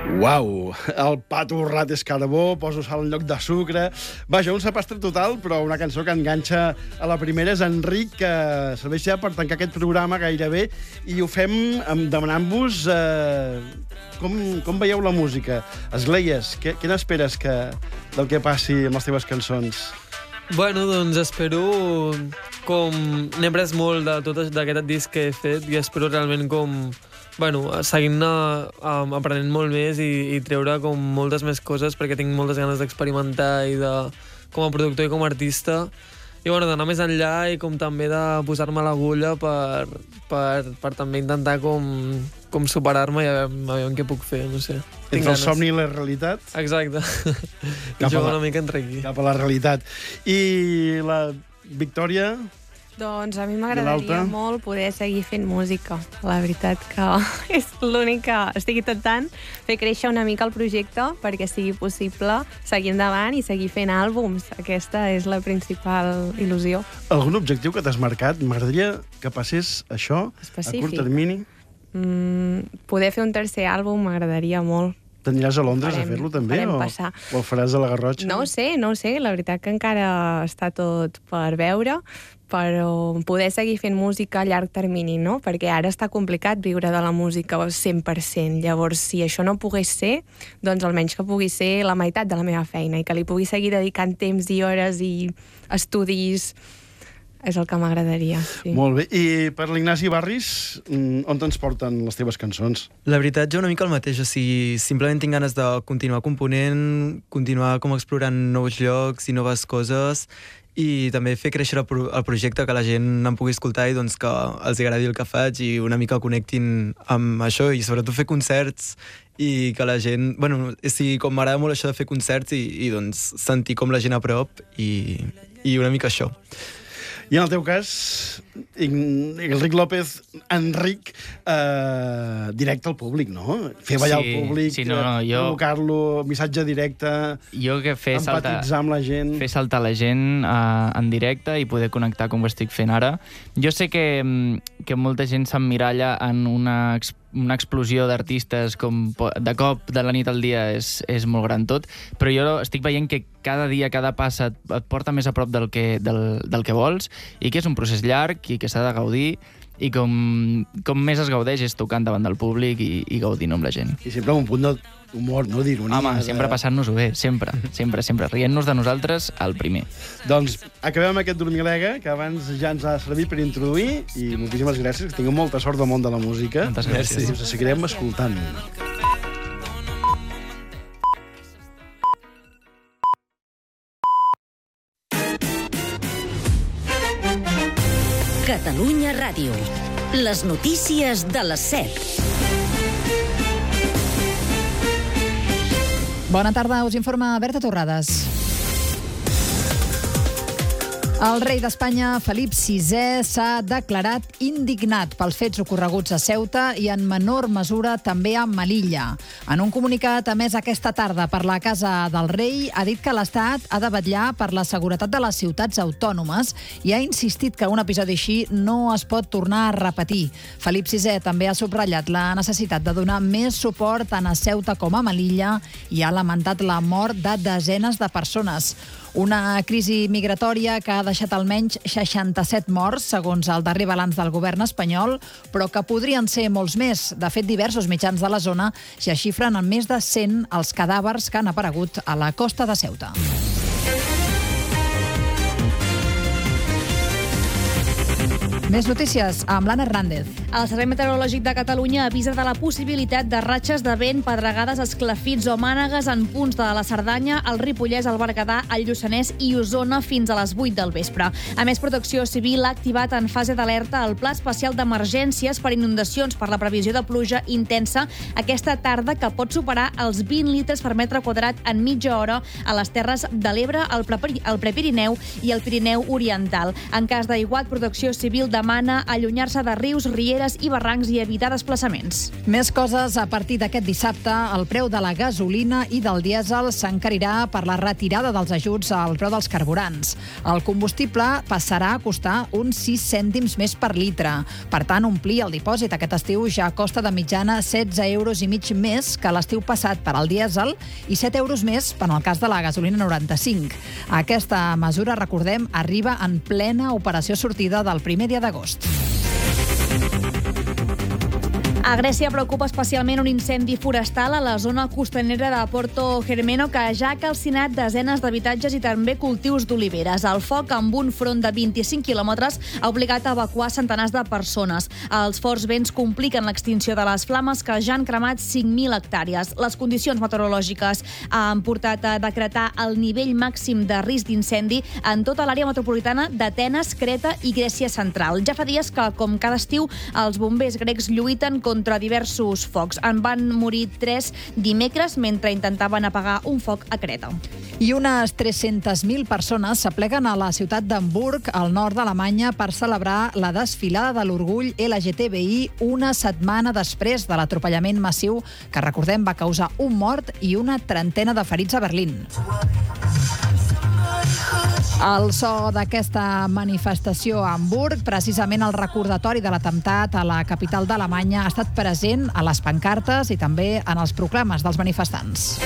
Uau, el pa torrat és carbó, poso sal en lloc de sucre... Vaja, un sapastre total, però una cançó que enganxa a la primera és Enric, que serveix ja per tancar aquest programa gairebé, i ho fem demanant-vos com veieu la música. Esgleies, què n'esperes del que passi amb les teves cançons? Bueno, doncs espero com... N'he après molt d'aquest disc que he fet i espero realment com... Bueno, seguint-ne aprenent molt més i treure com moltes més coses perquè tinc moltes ganes d'experimentar i com a productor i com a artista i bueno, d'anar més enllà i com també de posar-me a l'agulla per també intentar com superar-me i a veure què puc fer, no sé. Entre el somni i la realitat? Exacte. Jugo una mica entre aquí. Cap a la realitat. I la Victòria? Doncs a mi m'agradaria molt poder seguir fent música. La veritat que és l'únic que estic intentant, fer créixer una mica el projecte perquè sigui possible seguir endavant i seguir fent àlbums. Aquesta és la principal il·lusió. Algun objectiu que t'has marcat? M'agradaria que passés això específic. A curt termini? Poder fer un tercer àlbum m'agradaria molt. T'aniràs a Londres a fer-lo també? O el faràs a la Garrotxa? No ho sé. La veritat que encara està tot per veure, però poder seguir fent música a llarg termini, no? Perquè ara està complicat viure de la música 100%. Llavors, si això no pogués ser, doncs almenys que pugui ser la meitat de la meva feina i que li pugui seguir dedicant temps i hores i estudis. És el que m'agradaria, sí. Molt bé. I per l'Ignasi Barris, on te'ns porten les teves cançons? La veritat, jo una mica el mateix. O sigui, simplement tinc ganes de continuar component, continuar com explorant nous llocs i noves coses i també fer créixer el projecte, que la gent em pugui escoltar i doncs que els agradi el que faig i una mica connectin amb això i sobretot fer concerts i que la gent... Bueno, com m'agrada molt això de fer concerts i doncs sentir com la gent a prop i una mica això. I en el teu cas, Enric López, directe al públic, no? Fer ballar al públic, provocar-lo, missatge directe, empatitzar amb la gent... Fer saltar la gent en directe i poder connectar com ho estic fent ara. Jo sé que molta gent s'emmiralla en una explosió d'artistes com de cop, de la nit al dia, és molt gran tot, però jo estic veient que cada dia, cada pas et porta més a prop del que vols i que és un procés llarg i que s'ha de gaudir i com més es gaudeix és tocant davant del públic i gaudint amb la gent. I sempre amb un punt d'humor, no? D'ironia. Home, sempre passant-nos-ho bé, sempre, rient-nos de nosaltres al primer. Doncs acabem amb aquest Dormilega, que abans ja ens ha servit per introduir, i moltíssimes gràcies, que tingueu molta sort del món de la música. Moltes gràcies. I us seguirem escoltant. Catalunya Ràdio. Les notícies de les 7. Bona tarda, us informa Berta Torrades. El rei d'Espanya, Felip VI, s'ha declarat indignat pels fets ocorreguts a Ceuta i en menor mesura també a Melilla. En un comunicat emès aquesta tarda per la Casa del Rei, ha dit que l'Estat ha de vetllar per la seguretat de les ciutats autònomes i ha insistit que un episodi així no es pot tornar a repetir. Felip VI també ha subratllat la necessitat de donar més suport tant a Ceuta com a Melilla i ha lamentat la mort de desenes de persones. Una crisi migratòria que ha deixat almenys 67 morts, segons el darrer balanç del govern espanyol, però que podrien ser molts més. De fet, diversos mitjans de la zona ja xifren en més de 100 els cadàvers que han aparegut a la costa de Ceuta. Més notícies amb l'Anna Hernández. El Servei Meteorològic de Catalunya avisa de la possibilitat de ratxes de vent, pedregades, esclafits o mànegues en punts de la Cerdanya, el Ripollès, el Berguedà, el Lluçanès i Osona fins a les 8 del vespre. A més, Protecció Civil ha activat en fase d'alerta el Pla Especial d'Emergències per inundacions per la previsió de pluja intensa aquesta tarda que pot superar els 20 litres per metre quadrat en mitja hora a les Terres de l'Ebre, el Prepirineu i el Pirineu Oriental. En cas d'aiguat, Protecció Civil demana demana allunyar-se de rius, rieres i barrancs i evitar desplaçaments. Més coses. A partir d'aquest dissabte, el preu de la gasolina i del dièsel s'encarirà per la retirada dels ajuts al preu dels carburants. El combustible passarà a costar uns 6 cèntims més per litre. Per tant, omplir el dipòsit aquest estiu ja costa de mitjana 16,5 euros més que l'estiu passat per al dièsel i 7 euros més en el cas de la gasolina 95. Aquesta mesura, recordem, arriba en plena operació sortida del primer dia d'agost. A Grècia preocupa especialment un incendi forestal a la zona costanera de Porto Germeno que ja ha calcinat desenes d'habitatges i també cultius d'oliveres. El foc, amb un front de 25 quilòmetres, ha obligat a evacuar centenars de persones. Els forts vents compliquen l'extinció de les flames que ja han cremat 5.000 hectàrees. Les condicions meteorològiques han portat a decretar el nivell màxim de risc d'incendi en tota l'àrea metropolitana d'Atenes, Creta i Grècia central. Ja fa dies que, com cada estiu, els bombers grecs lluiten contra diversos focs. En van morir 3 dimecres mentre intentaven apagar un foc a Creta. I unes 300.000 persones s'apleguen a la ciutat d'Hamburg, al nord d'Alemanya, per celebrar la desfilada de l'orgull LGTBI una setmana després de l'atropellament massiu que, recordem, va causar un mort i una trentena de ferits a Berlín. El so d'aquesta manifestació a Hamburg, precisament el recordatori de l'atemptat a la capital d'Alemanya, ha estat present a les pancartes i també en els proclames dels manifestants.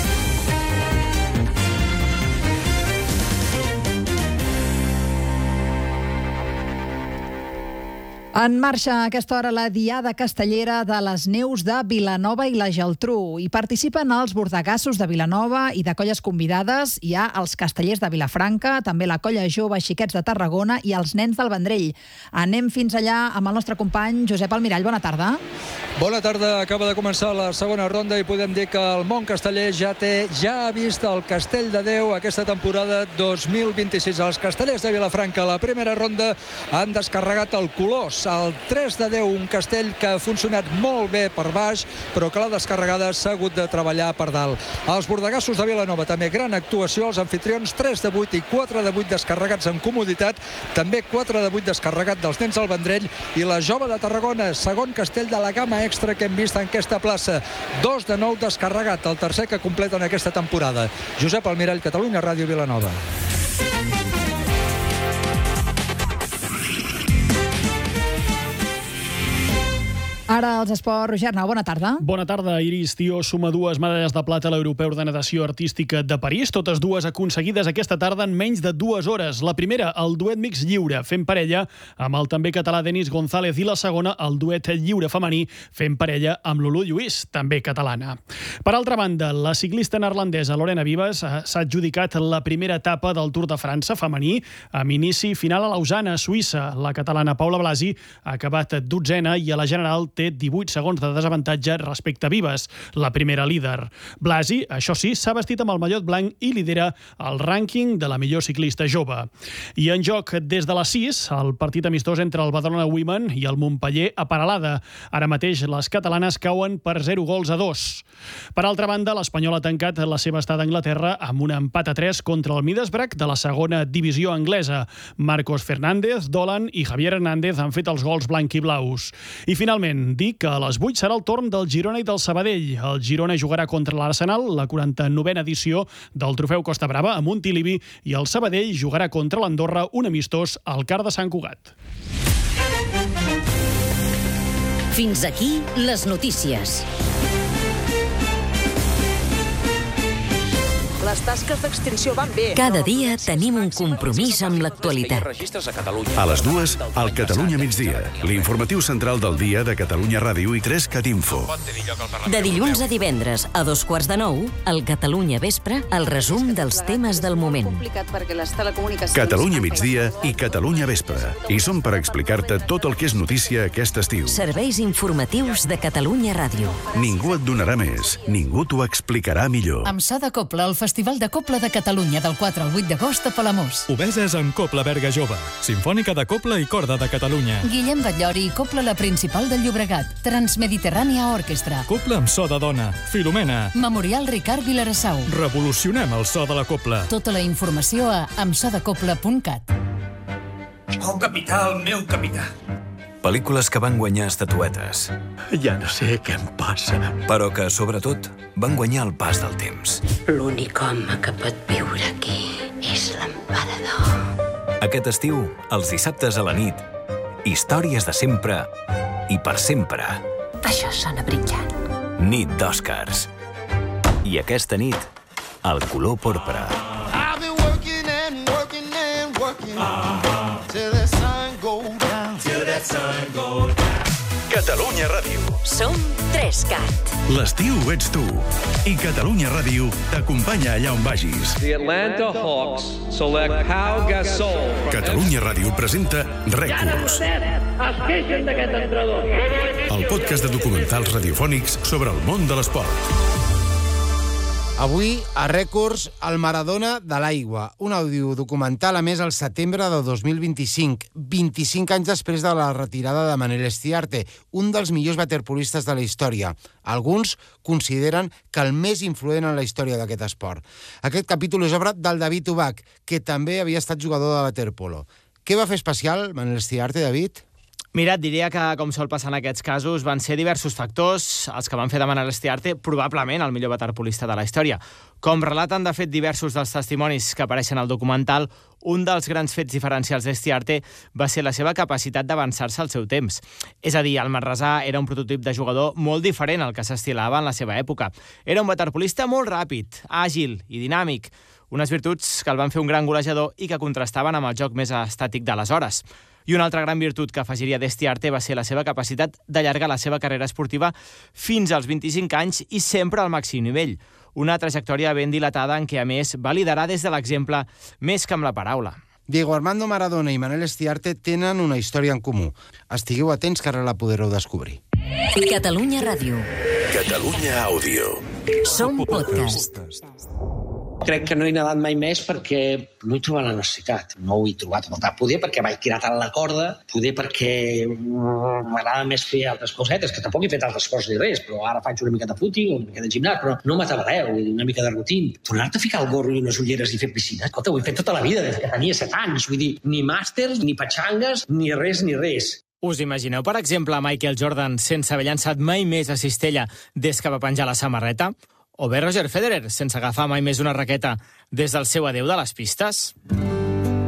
En marxa a aquesta hora la Diada Castellera de les Neus de Vilanova i la Geltrú. Hi participen els bordegassos de Vilanova i de colles convidades. Hi ha els castellers de Vilafranca, també la colla jove Xiquets de Tarragona i els nens del Vendrell. Anem fins allà amb el nostre company Josep Almirall. Bona tarda. Bona tarda. Acaba de començar la segona ronda i podem dir que el món casteller ja ha vist el Castell de Déu aquesta temporada 2026. Els castellers de Vilafranca, la primera ronda, han descarregat el Colós, el 3 de 10, un castell que ha funcionat molt bé per baix, però que la descarregada s'ha hagut de treballar per dalt. Els bordegassos de Vilanova, també gran actuació, els anfitrions 3 de 8 i 4 de 8 descarregats amb comoditat, també 4 de 8 descarregat dels nens del Vendrell, i la jove de Tarragona, segon castell de la gamma extra que hem vist en aquesta plaça, 2 de 9 descarregat, el tercer que completa en aquesta temporada. Josep Almirall, Catalunya Ràdio, Vilanova. Ara els esports. Roger Arnau, bona tarda. Bona tarda. Iris Tió suma 2 medalles de plata a l'Europeu de Natació Artística de París, totes dues aconseguides aquesta tarda en menys de 2 hores. La primera, el duet mix lliure, fent parella amb el també català Denis González, i la segona, el duet lliure femení, fent parella amb Lulú Lluís, també catalana. Per altra banda, la ciclista neerlandesa Lorena Vives s'ha adjudicat la primera etapa del Tour de França femení amb inici final a Lausana, Suïssa. La catalana Paula Blasi ha acabat 12ª i a la general té 18 segons de desavantatge respecte a Vives, la primera líder. Blasi, això sí, s'ha vestit amb el mallot blanc i lidera el rànquing de la millor ciclista jove. I en joc des de les 6, el partit amistós entre el Badalona Women i el Montpeller a Peralada. Ara mateix les catalanes cauen per 0-2. Per altra banda, l'Espanyol ha tancat la seva estada a Anglaterra amb un empat a 3 contra el Middlesbrough de la segona divisió anglesa. Marcos Fernández, Dolan i Javier Hernández han fet els gols blanc i blaus. I finalment, dir que a les 8 serà el torn del Girona i del Sabadell. El Girona jugarà contra l'Arsenal, la 49a edició del Trofeu Costa Brava a Montilivi, i el Sabadell jugarà contra l'Andorra, un amistós al Car de Sant Cugat. Fins aquí les notícies. Les tasques d'extinció van bé. Cada dia tenim un compromís amb l'actualitat. A les 2, al Catalunya migdia, l'informatiu central del dia de Catalunya Ràdio i 3CAT Info. De dilluns a divendres a 2:45, al Catalunya Vespre, el resum dels temes del moment. Catalunya migdia i Catalunya Vespre. I som per explicar-te tot el que és notícia aquest estiu. Serveis informatius de Catalunya Ràdio. Ningú et donarà més, ningú t'ho explicarà millor. Amb so de Copla, el Festival de Copla de Catalunya del 4 al 8 d'agost a Palamós. Obeses amb Copla Berga Jove, Simfònica de Copla i Corda de Catalunya. Guillem Batllori i Copla la Principal del Llobregat, Transmediterrània Orquestra. Copla amb so de dona, Filomena. Memorial Ricard Vilarassau. Revolucionem el so de la copla. Tota la informació a amsodecopla.cat. El capità, el meu capità. Pel·lícules que van guanyar estatuetes. Ja no sé què em passa. Però que, sobretot, van guanyar el pas del temps. L'únic home que pot viure aquí és l'emperador. Aquest estiu, els dissabtes a la nit, històries de sempre i per sempre. Això sona brillant. Nit d'Oscars. I aquesta nit, el color porpra. I've been working and working and working till the sun go down. Till that sun go down. Catalunya Ràdio. Som 3CAT. L'estiu ets tu. I Catalunya Ràdio t'acompanya allà on vagis. The Atlanta Hawks select Pau Gasol. Catalunya Ràdio presenta Rècords. Es queixen d'aquest entrenador. El podcast de documentals radiofònics sobre el món de l'esport. Avui, a Rècords, el Maradona de l'aigua, un audiodocumental emès al setembre de 2025, 25 anys després de la retirada de Manel Estiarte, un dels millors waterpolistes de la història. Alguns consideren que el més influent en la història d'aquest esport. Aquest capítol és obra del David Ubach, que també havia estat jugador de waterpolo. Què va fer especial Manel Estiarte, David? Mira, et diria que, com sol passar en aquests casos, van ser diversos factors els que van fer de Manel Estiarte probablement el millor waterpolista de la història. Com relaten, de fet, diversos dels testimonis que apareixen al documental, un dels grans fets diferencials d'Estiarte va ser la seva capacitat d'avançar-se al seu temps. És a dir, el manresà era un prototip de jugador molt diferent al que s'estilava en la seva època. Era un waterpolista molt ràpid, àgil i dinàmic, unes virtuts que el van fer un gran golejador i que contrastaven amb el joc més estàtic d'aleshores. I una altra gran virtut que afegiria d'Estiarte va ser la seva capacitat d'allargar la seva carrera esportiva fins als 25 anys i sempre al màxim nivell. Una trajectòria ben dilatada en què, a més, va liderar des de l'exemple més que amb la paraula. Diego Armando Maradona i Manel Estiarte tenen una història en comú. Estigueu atents que ara la podreu descobrir. Catalunya Ràdio. Catalunya Àudio. Som podcast. Crec que no he nedat mai més perquè no he trobat la necessitat. No ho he trobat a faltar. Poder perquè vaig tirar tant la corda, poder perquè m'agrada més fer altres cosetes, que tampoc he fet altres coses ni res, però ara faig una mica de footing o una mica de gimnàs, però no m'atabaleu, una mica de rutina. Tornar-te a ficar el gorro i unes ulleres i fer piscina, escolta, ho he fet tota la vida, des que tenia 7 anys. Vull dir, ni màsters, ni patxangues, ni res, ni res. Us imagineu, per exemple, Michael Jordan sense haver llançat mai més a cistella des que va penjar la samarreta? O bé Roger Federer sense agafar mai més una raqueta des del seu adeu de les pistes?